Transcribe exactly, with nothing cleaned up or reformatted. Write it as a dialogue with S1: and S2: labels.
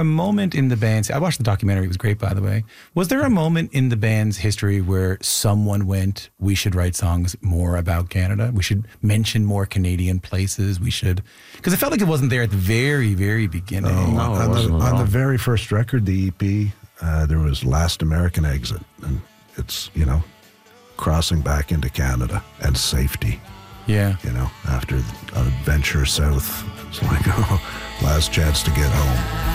S1: a moment in the band's, I watched the documentary, it was great, by the way. Was there a moment in the band's history where someone went, we should write songs more about Canada? We should mention more Canadian places. We should, because it felt like it wasn't there at the very, very beginning.
S2: No,
S3: No, it
S2: on, the,
S3: wasn't at
S2: on the
S3: all.
S2: very first record, the E P, uh, there was Last American Exit. And it's, you know, crossing back into Canada and safety.
S1: Yeah.
S2: You know, after a venture south, it's like, oh, last chance to get home.